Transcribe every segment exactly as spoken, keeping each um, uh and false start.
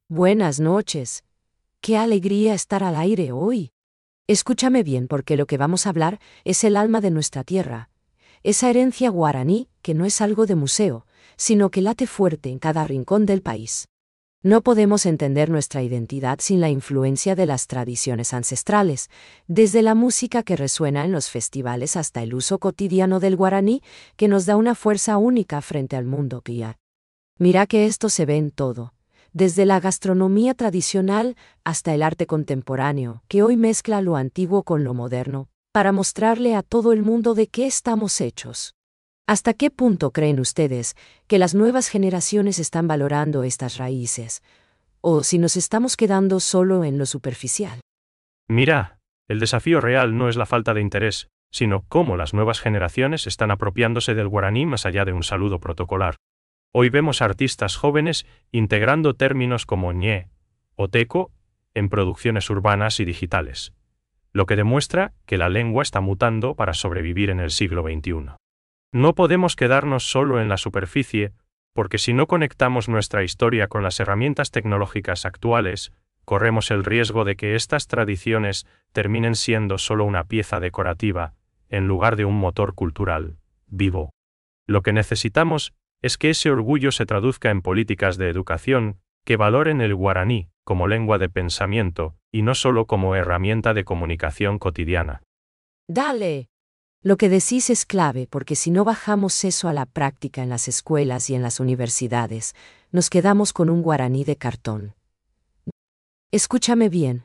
Buenas noches. Qué alegría estar al aire hoy. Escúchame bien porque lo que vamos a hablar es el alma de nuestra tierra. Esa herencia guaraní que no es algo de museo, sino que late fuerte en cada rincón del país. No podemos entender nuestra identidad sin la influencia de las tradiciones ancestrales, desde la música que resuena en los festivales hasta el uso cotidiano del guaraní que nos da una fuerza única frente al mundo que ya. Mira que esto se ve en todo, desde la gastronomía tradicional hasta el arte contemporáneo, que hoy mezcla lo antiguo con lo moderno, para mostrarle a todo el mundo de qué estamos hechos. ¿Hasta qué punto creen ustedes que las nuevas generaciones están valorando estas raíces? ¿O si nos estamos quedando solo en lo superficial? Mira, el desafío real no es la falta de interés, sino cómo las nuevas generaciones están apropiándose del guaraní más allá de un saludo protocolar. Hoy vemos artistas jóvenes integrando términos como ñe o teco en producciones urbanas y digitales, lo que demuestra que la lengua está mutando para sobrevivir en el siglo veintiuno. No podemos quedarnos solo en la superficie, porque si no conectamos nuestra historia con las herramientas tecnológicas actuales, corremos el riesgo de que estas tradiciones terminen siendo solo una pieza decorativa, en lugar de un motor cultural vivo. Lo que necesitamos es que ese orgullo se traduzca en políticas de educación que valoren el guaraní como lengua de pensamiento y no solo como herramienta de comunicación cotidiana. ¡Dale! Lo que decís es clave porque si no bajamos eso a la práctica en las escuelas y en las universidades, nos quedamos con un guaraní de cartón. Escúchame bien.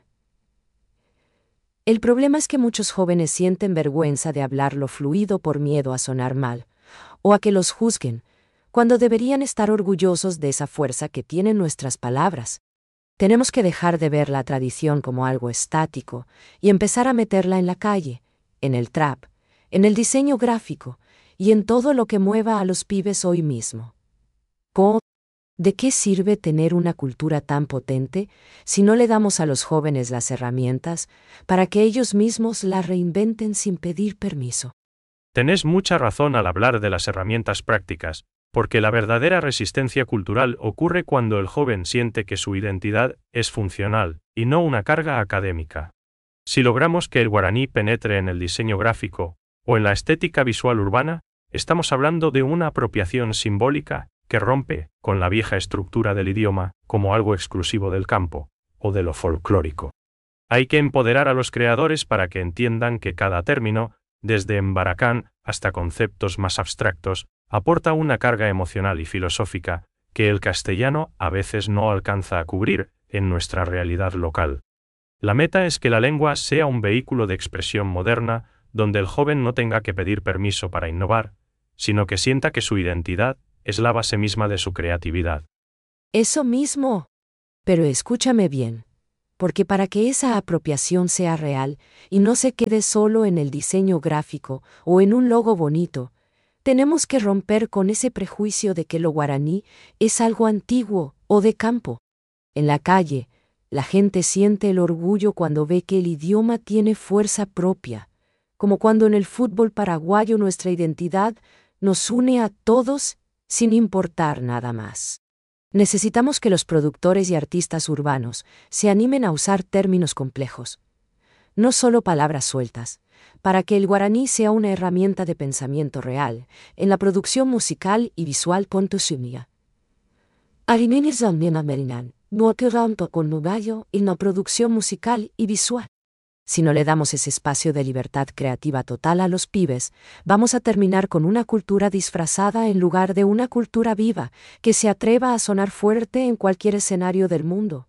El problema es que muchos jóvenes sienten vergüenza de hablarlo fluido por miedo a sonar mal, o a que los juzguen, cuando deberían estar orgullosos de esa fuerza que tienen nuestras palabras. Tenemos que dejar de ver la tradición como algo estático y empezar a meterla en la calle, en el trap, en el diseño gráfico y en todo lo que mueva a los pibes hoy mismo. ¿Cómo? ¿De qué sirve tener una cultura tan potente si no le damos a los jóvenes las herramientas para que ellos mismos la reinventen sin pedir permiso? Tenés mucha razón al hablar de las herramientas prácticas, porque la verdadera resistencia cultural ocurre cuando el joven siente que su identidad es funcional y no una carga académica. Si logramos que el guaraní penetre en el diseño gráfico o en la estética visual urbana, estamos hablando de una apropiación simbólica que rompe con la vieja estructura del idioma como algo exclusivo del campo o de lo folclórico. Hay que empoderar a los creadores para que entiendan que cada término, desde embaracán hasta conceptos más abstractos, aporta una carga emocional y filosófica que el castellano a veces no alcanza a cubrir en nuestra realidad local. La meta es que la lengua sea un vehículo de expresión moderna donde el joven no tenga que pedir permiso para innovar, sino que sienta que su identidad es la base misma de su creatividad. Eso mismo. Pero escúchame bien, porque para que esa apropiación sea real y no se quede solo en el diseño gráfico o en un logo bonito, tenemos que romper con ese prejuicio de que lo guaraní es algo antiguo o de campo. En la calle, la gente siente el orgullo cuando ve que el idioma tiene fuerza propia, como cuando en el fútbol paraguayo nuestra identidad nos une a todos sin importar nada más. Necesitamos que los productores y artistas urbanos se animen a usar términos complejos, no solo palabras sueltas, para que el guaraní sea una herramienta de pensamiento real en la producción musical y visual contemporánea. Alimenes también amerinan, no tanto con nubayo en la producción musical y visual. Si no le damos ese espacio de libertad creativa total a los pibes, vamos a terminar con una cultura disfrazada en lugar de una cultura viva que se atreva a sonar fuerte en cualquier escenario del mundo.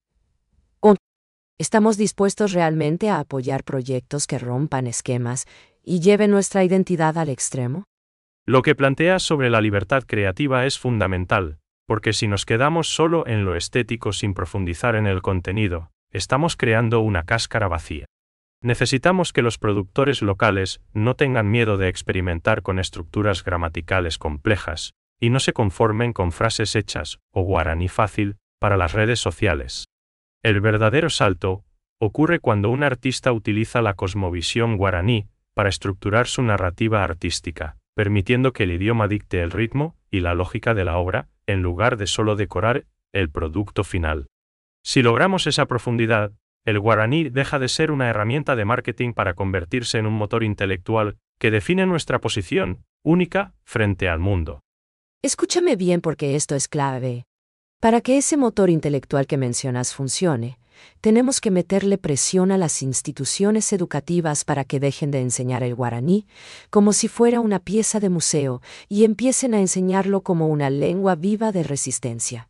¿Estamos dispuestos realmente a apoyar proyectos que rompan esquemas y lleven nuestra identidad al extremo? Lo que planteas sobre la libertad creativa es fundamental, porque si nos quedamos solo en lo estético sin profundizar en el contenido, estamos creando una cáscara vacía. Necesitamos que los productores locales no tengan miedo de experimentar con estructuras gramaticales complejas y no se conformen con frases hechas o guaraní fácil para las redes sociales. El verdadero salto ocurre cuando un artista utiliza la cosmovisión guaraní para estructurar su narrativa artística, permitiendo que el idioma dicte el ritmo y la lógica de la obra, en lugar de solo decorar el producto final. Si logramos esa profundidad, el guaraní deja de ser una herramienta de marketing para convertirse en un motor intelectual que define nuestra posición, única, frente al mundo. Escúchame bien porque esto es clave. Para que ese motor intelectual que mencionas funcione, tenemos que meterle presión a las instituciones educativas para que dejen de enseñar el guaraní como si fuera una pieza de museo y empiecen a enseñarlo como una lengua viva de resistencia.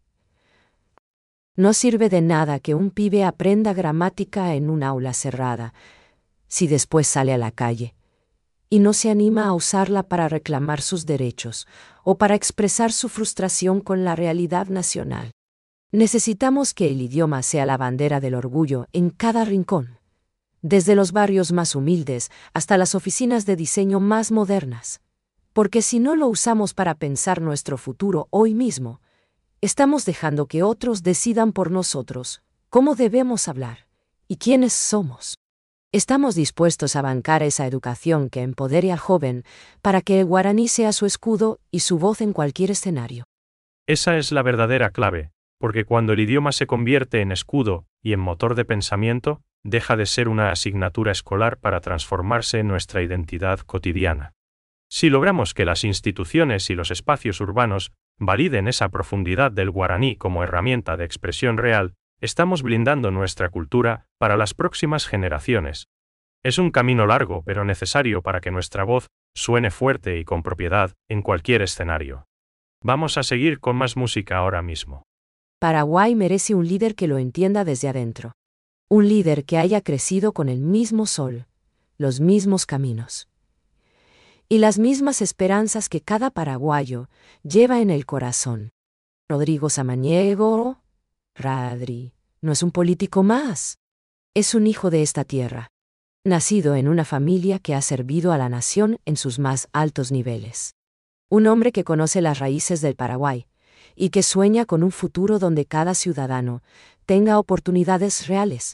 No sirve de nada que un pibe aprenda gramática en un aula cerrada, si después sale a la calle y no se anima a usarla para reclamar sus derechos o para expresar su frustración con la realidad nacional. Necesitamos que el idioma sea la bandera del orgullo en cada rincón, desde los barrios más humildes hasta las oficinas de diseño más modernas. Porque si no lo usamos para pensar nuestro futuro hoy mismo, estamos dejando que otros decidan por nosotros cómo debemos hablar y quiénes somos. Estamos dispuestos a bancar esa educación que empodere al joven para que el guaraní sea su escudo y su voz en cualquier escenario. Esa es la verdadera clave, porque cuando el idioma se convierte en escudo y en motor de pensamiento, deja de ser una asignatura escolar para transformarse en nuestra identidad cotidiana. Si logramos que las instituciones y los espacios urbanos validen esa profundidad del guaraní como herramienta de expresión real, estamos blindando nuestra cultura para las próximas generaciones. Es un camino largo pero necesario para que nuestra voz suene fuerte y con propiedad en cualquier escenario. Vamos a seguir con más música ahora mismo. Paraguay merece un líder que lo entienda desde adentro. Un líder que haya crecido con el mismo sol, los mismos caminos y las mismas esperanzas que cada paraguayo lleva en el corazón. Rodrigo Samaniego, Radri, no es un político más. Es un hijo de esta tierra, nacido en una familia que ha servido a la nación en sus más altos niveles. Un hombre que conoce las raíces del Paraguay y que sueña con un futuro donde cada ciudadano tenga oportunidades reales.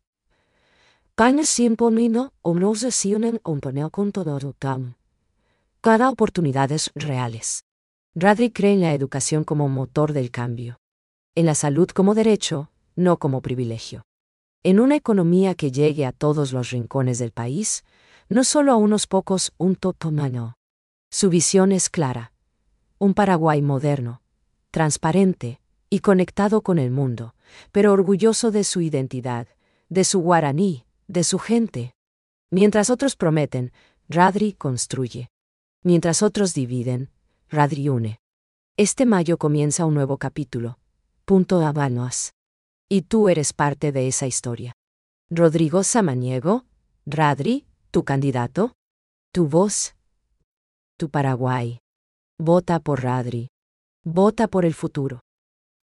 Cada oportunidades reales. Radri cree en la educación como motor del cambio. En la salud como derecho, no como privilegio. En una economía que llegue a todos los rincones del país, no solo a unos pocos, un totomano. Su visión es clara. Un Paraguay moderno, transparente y conectado con el mundo, pero orgulloso de su identidad, de su guaraní, de su gente. Mientras otros prometen, Radri construye. Mientras otros dividen, Radri une. Este mayo comienza un nuevo capítulo. Punto Habanos. Y tú eres parte de esa historia. Rodrigo Samaniego, Radri, tu candidato, tu voz, tu Paraguay. Vota por Radri. Vota por el futuro.